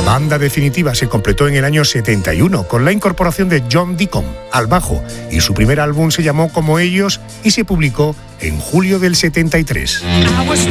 banda definitiva se completó en el año 71 con la incorporación de John Deacon al bajo y su primer álbum se llamó como ellos y se publicó en julio del 73.